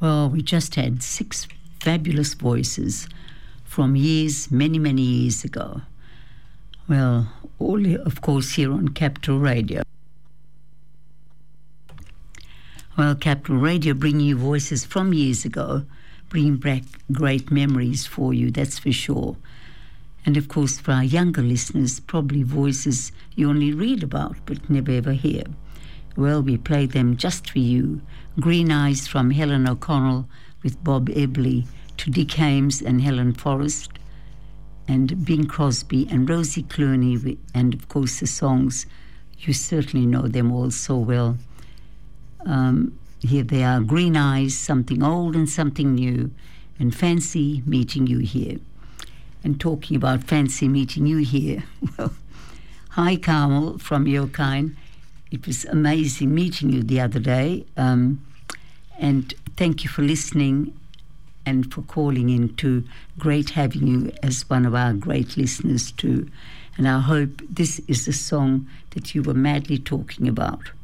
Well, we just had 6 fabulous voices from years, many, many years ago. Well, all, of course, here on Capital Radio. Well, Capital Radio bringing you voices from years ago, bringing back great memories for you, that's for sure. And, of course, for our younger listeners, probably voices you only read about but never ever hear. Well, we played them just for you. Green Eyes from Helen O'Connell with Bob Ebley, to Dick Hames and Helen Forrest, and Bing Crosby and Rosie Clooney, and, of course, the songs. You certainly know them all so well. Here they are, Green Eyes, Something Old and Something New, and Fancy Meeting You Here. And talking about Fancy Meeting You Here, well, hi Carmel from Yokine. It was amazing meeting you the other day, and thank you for listening and for calling in too. Great having you as one of our great listeners too. And I hope this is the song that you were madly talking about.